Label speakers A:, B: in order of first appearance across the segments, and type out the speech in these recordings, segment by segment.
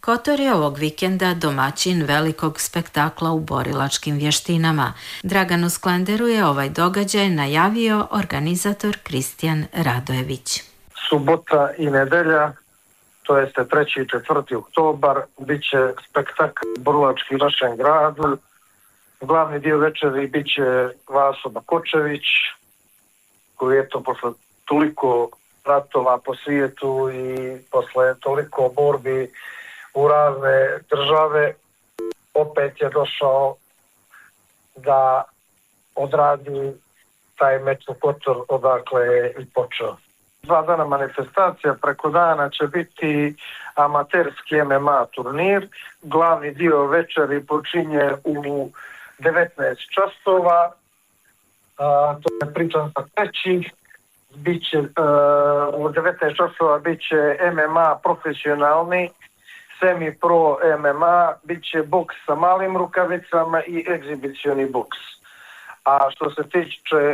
A: Kotor je ovog vikenda domaćin velikog spektakla u borilačkim vještinama. Draganu Sklanderu je ovaj događaj najavio organizator Kristijan Radojević.
B: Subota i nedelja, to jeste 3. i 4. oktobar, bit će spektakl borilački u našem gradu. Glavni dio večeri bit će Vaso Bakočević, koji je to posle toliko ratova po svijetu i posle toliko borbi u razne države opet je došao da odradi taj meč u Kotor odakle je i počeo. 2 dana manifestacija, preko dana će biti amaterski MMA turnir. Glavni dio večeri počinje u 19 časova. To je pričam sa trećih. Biće, u 19 časova bit će MMA profesionalni, semi-pro MMA, bit će boks sa malim rukavicama i egzibicioni boks. A što se tiče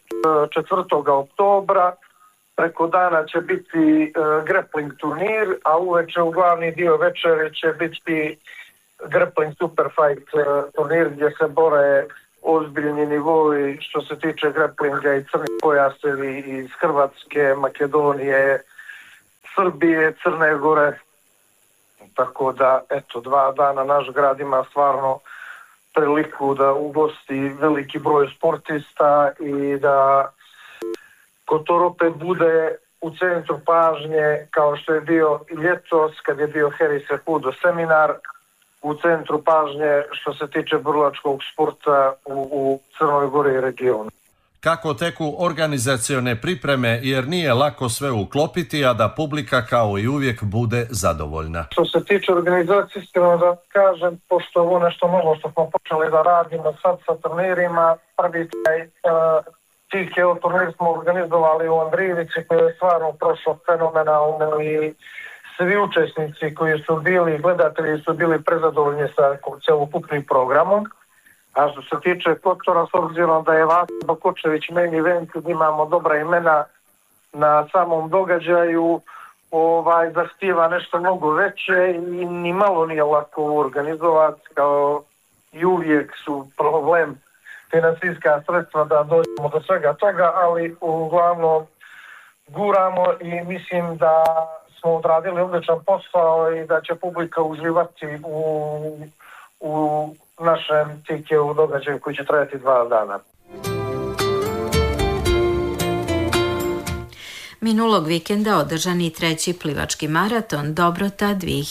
B: 4. oktobra, preko dana će biti grappling turnir, a uveče u glavni dio večeri će biti grappling super fight turnir gdje se bore ozbiljni nivoi što se tiče grapplinga i crni pojasevi iz Hrvatske, Makedonije, Srbije, Crne Gore. Tako da, eto, 2 dana naš grad ima stvarno priliku da ugosti veliki broj sportista i da Kotor opet bude u centru pažnje kao što je bio ljetos kad je bio Harry Cejudo seminar, u centru pažnje što se tiče borilačkog sporta u Crnoj Gori i regionu.
C: Kako teku organizacione pripreme jer nije lako sve uklopiti, a da publika kao i uvijek bude zadovoljna?
B: Što se tiče organizacije, iskreno da kažem, pošto ovo nešto novo što smo počeli da radimo sad sa turnirima, prvi taj TKO turnir smo organizovali u Andrijevici koji je stvarno prošlo fenomenalno i svi učesnici koji su bili, gledatelji su bili prezadovoljni sa celokupnim programom. A što se tiče Kotora, s obzirom da je Vaso Bakočević main event, imamo dobra imena na samom događaju, zahtijeva nešto mnogo veće i ni malo nije lako organizovati, kao i uvijek su problem financijska sredstva da dođemo do svega toga, ali uglavnom guramo i mislim da smo odradili odličan posao i da će publika uživati u našem TKO događaju koji će trajati 2 dana.
A: Minulog vikenda održan i 3. plivački maraton Dobrota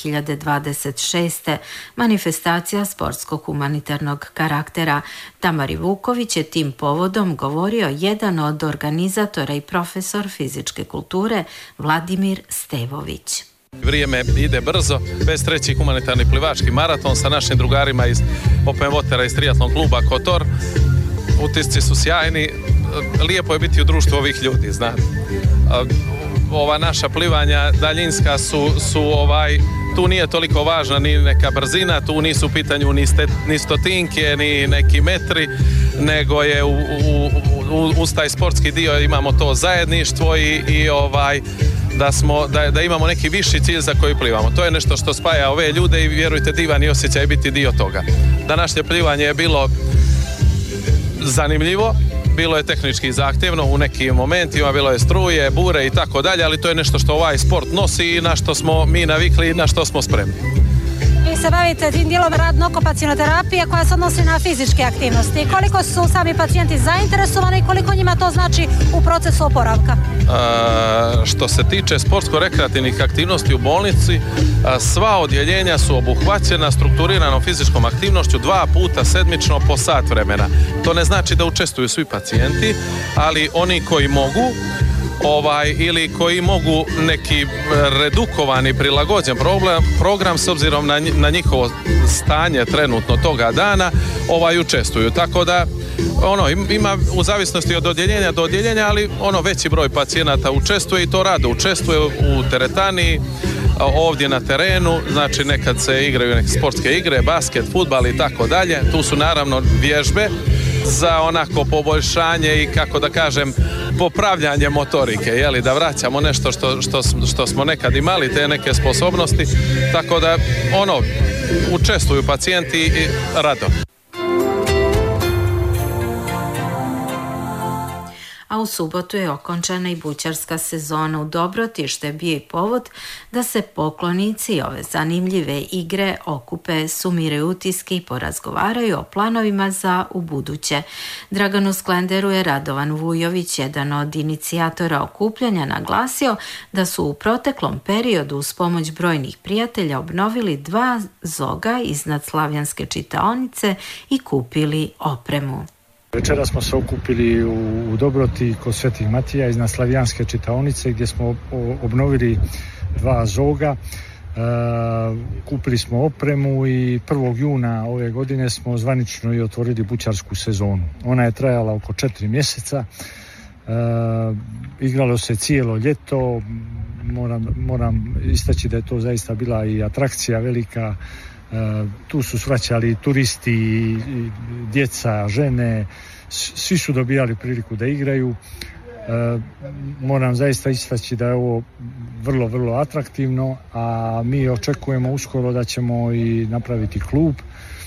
A: 2026. manifestacija sportsko-humanitarnog karaktera. Tamari Vuković je tim povodom govorio jedan od organizatora i profesor fizičke kulture Vladimir Stevović.
D: Vrijeme ide brzo, bez 3. humanitarni plivački maraton sa našim drugarima iz Open Watera iz triatlon kluba Kotor. Utisci su sjajni, lijepo je biti u društvu ovih ljudi, znate. Ova naša plivanja daljinska su tu nije toliko važna ni neka brzina, tu nisu u pitanju ni stotinke, ni neki metri, nego je uz taj sportski dio imamo to zajedništvo i da imamo neki viši cilj za koji plivamo. To je nešto što spaja ove ljude i vjerujte, divan i osjećaj biti dio toga. Današnje plivanje je bilo zanimljivo, bilo je tehnički zahtjevno u nekim momentima, bilo je struje, bure i tako dalje, ali to je nešto što ovaj sport nosi i na što smo mi navikli i na što smo spremni.
E: Vi se bavite tim dijelom radno-okupacione terapije koja se odnosi na fizičke aktivnosti. Koliko su sami pacijenti zainteresovani i koliko njima to znači u procesu oporavka?
D: Što se tiče sportsko-rekreativnih aktivnosti u bolnici, sva odjeljenja su obuhvaćena strukturiranom fizičkom aktivnošću 2 puta sedmično po sat vremena. To ne znači da učestvuju svi pacijenti, ali oni koji mogu ili koji mogu neki redukovani, prilagođen program s obzirom na njihovo stanje trenutno toga dana, učestvuju. Tako da ima u zavisnosti od odjeljenja do odjeljenja, ali veći broj pacijenata učestvuje i to rado učestvuje u teretani, ovdje na terenu, znači nekad se igraju neke sportske igre, basket, fudbal i tako dalje. Tu su naravno vježbe za onako poboljšanje i kako da kažem popravljanje motorike, jeli, da vraćamo nešto što smo nekad imali, te neke sposobnosti, tako da učestvuju pacijenti i rado.
A: A u subotu je okončana i bućarska sezona u Dobroti, što je bio i povod da se poklonici ove zanimljive igre okupe, sumiraju utiske i porazgovaraju o planovima za ubuduće. Draganu Sklenderu je Radovan Vujović, jedan od inicijatora okupljanja, naglasio da su u proteklom periodu uz pomoć brojnih prijatelja obnovili 2 zoga iznad Slavjanske čitaonice i kupili opremu.
F: Večera smo se okupili u Dobroti kod Svetih Matija iznad Slavijanske čitaonice gdje smo obnovili 2 zoga. Kupili smo opremu i 1. juna ove godine smo zvanično i otvorili bućarsku sezonu. Ona je trajala oko 4 mjeseca. Igralo se cijelo ljeto. Moram istaći da je to zaista bila i atrakcija velika. Tu su svraćali turisti, djeca, žene, svi su dobijali priliku da igraju. Moram zaista istaći da je ovo vrlo, vrlo atraktivno, a mi očekujemo uskoro da ćemo i napraviti klub.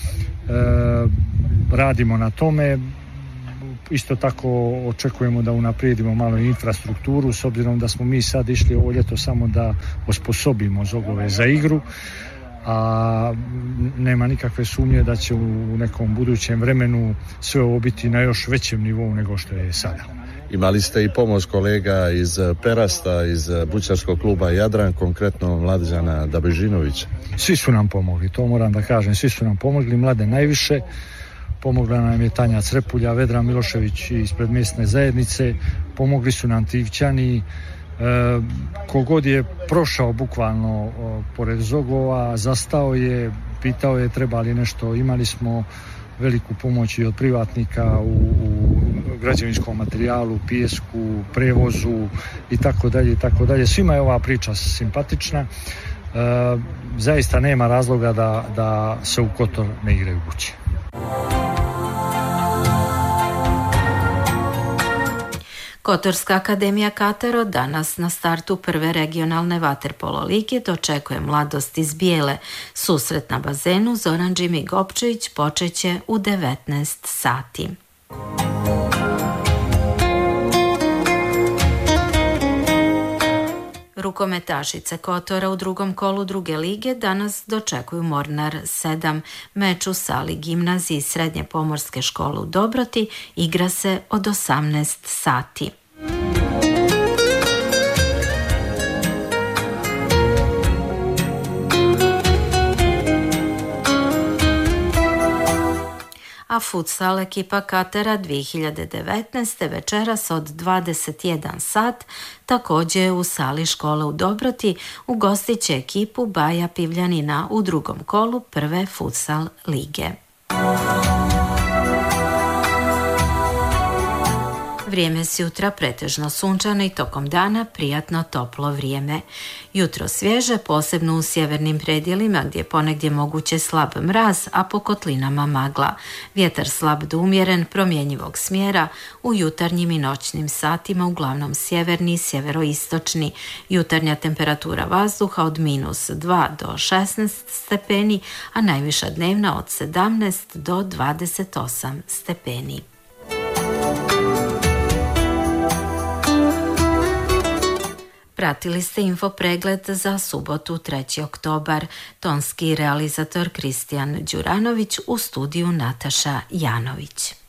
F: Radimo na tome. Isto tako očekujemo da unaprijedimo malo infrastrukturu, s obzirom da smo mi sad išli ovo ljeto samo da osposobimo zogove za igru, a nema nikakve sumnje da će u nekom budućem vremenu sve ovo biti na još većem nivou nego što je sada.
C: Imali ste i pomoć kolega iz Perasta, iz bućarskog kluba Jadran, konkretno Mlađana Dabežinovića.
F: Svi su nam pomogli, to moram da kažem, svi su nam pomogli, Mlade najviše. Pomogla nam je Tanja Crepulja, Vedran Milošević ispred mjesne zajednice, pomogli su nam Tivćani. Kogod je prošao bukvalno pored zogova, zastao je, pitao je treba li nešto. Imali smo veliku pomoć i od privatnika u građevinskom materijalu, pijesku, prevozu i tako dalje i tako dalje. Svima je ova priča simpatična. Zaista nema razloga da se u Kotor ne igraju buće.
A: Kotorska akademija Katero danas na startu prve regionalne vaterpolo lige dočekuje Mladost iz Bijele. Susret na bazenu Zoran Džimi Gopčević počeće u 19 sati. Rukometašice Kotora u drugom kolu druge lige danas dočekuju Mornar 7. Meč u sali gimnaziji Srednje pomorske škole u Dobroti igra se od 18 sati. A futsal ekipa Katera 2019. večeras od 21 sat također u sali škole u Dobroti ugostit će ekipu Baja Pivljanina u drugom kolu prve futsal lige. Vrijeme s jutra pretežno sunčano i tokom dana prijatno toplo vrijeme. Jutro svježe, posebno u sjevernim predjelima gdje ponegdje moguće slab mraz, a po kotlinama magla. Vjetar slab do umjeren, promjenjivog smjera, u jutarnjim i noćnim satima uglavnom sjeverni i sjeveroistočni. Jutarnja temperatura vazduha od -2 do 16 stepeni, a najviša dnevna od 17 do 28 stepeni. Pratili ste infopregled za subotu 3. oktobar. Tonski realizator Kristijan Đuranović, u studiju Nataša Janović.